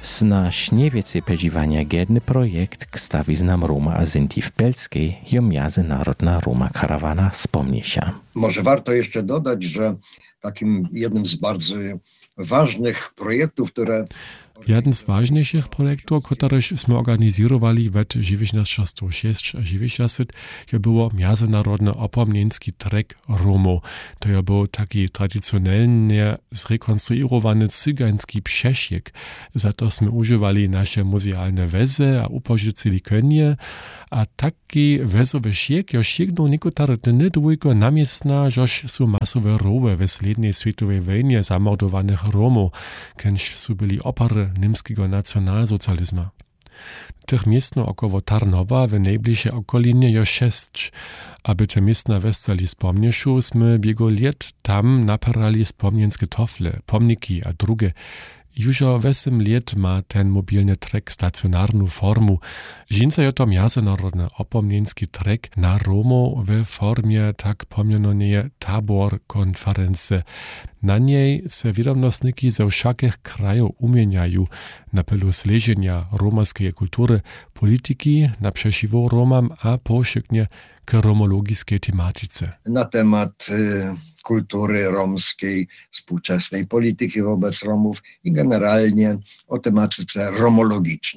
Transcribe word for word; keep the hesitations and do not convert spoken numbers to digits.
Zna śniewiece pedziwania gedny projekt kstawi znam Roma a Zinti w Pelskiej jo międzynarodna Roma karawana wspomniesia. Może warto jeszcze dodać, że takim jednym z bardzo ważnych projektów, które Jeden z ważniejszych projektów, któreśmy organizowali w dziewięćdziesiątym szóstym a dziewięćdziesiątym to było międzynarodny opomnienski trek Romów. To był taki tradycjonalnie zrekonstruowany cygański przesiek. Za to jsme używali nasze muzealne wezy a upożyczyli konie. A taki wezowy siek jo sięgnął niektóre dni długo namiestna, żoż są masowe rowy w sledniej światowej wojnie zamordowanych Romów, kęż są byli opary niemskiego nacjonalsocjalizmu. Tych miestno około Tarnowa w najbliższej okolinie jo sześć. Aby te miestna westali spomnieszu, sme biego liet tam naparali spomnienskie tofle, pomniki a drugie. Już osiem lat ma ten mobilny trek stacjonarną formu. Żinca je to międzynarodny opomnienski trek na Romów w formie tak pomianowanej tabor konferencji. Na niej se wiadomostniki ze wszakich krajów umieniają na pelu sleżenia romaskiej kultury, polityki, na przeciwo Romam, a poszyknie k romologiskiej tematyce. Na temat y, kultury romskiej, współczesnej polityki wobec Romów i generalnie o tematyce romologicznej.